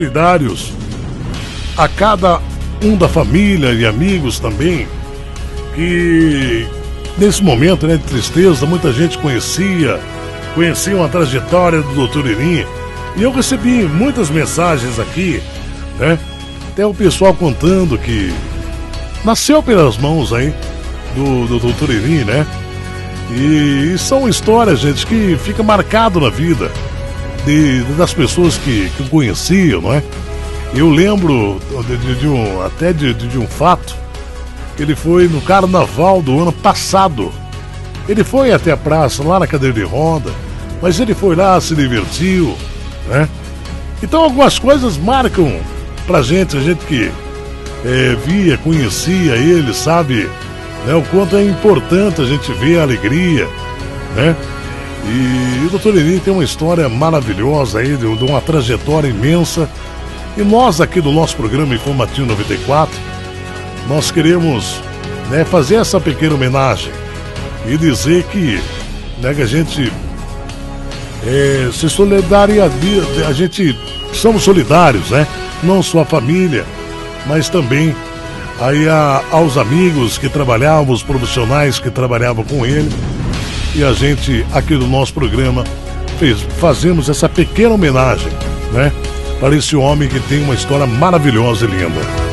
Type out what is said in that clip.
solidários a cada um da família e amigos também, que nesse momento, né, de tristeza, muita gente conhecia a trajetória do Dr. Irim, e eu recebi muitas mensagens aqui, né, até o pessoal contando que nasceu pelas mãos aí do Dr. Irim, né, e são histórias, gente, que fica marcado na vida das pessoas que o conheciam, não é? Eu lembro de um fato. Ele foi no carnaval do ano passado. Ele foi até a praça, lá na cadeira de roda, mas ele foi lá, se divertiu, né? Então algumas coisas marcam pra gente, a gente que via, conhecia ele, sabe, né, o quanto é importante a gente ver a alegria, né? E o Dr. Irim tem uma história maravilhosa aí, de uma trajetória imensa. E nós aqui do nosso programa Informativo 94, nós queremos, né, fazer essa pequena homenagem e dizer que, né, que a gente se solidaria, a gente somos solidários, né? Não só a família, mas também aí aos amigos que trabalhavam, os profissionais que trabalhavam com ele. E a gente aqui do nosso programa fazemos essa pequena homenagem, né, para esse homem que tem uma história maravilhosa e linda.